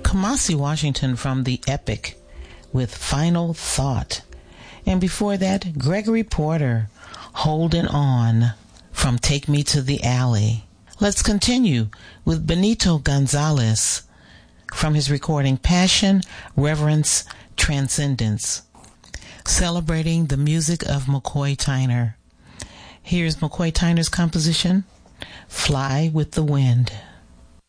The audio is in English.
Kamasi Washington from the Epic with Final Thought. And before that, Gregory Porter, Holding On from Take Me to the Alley. Let's continue with Benito Gonzalez from his recording Passion, Reverence, Transcendence, celebrating the music of McCoy Tyner. Here's McCoy Tyner's composition, Fly with the Wind.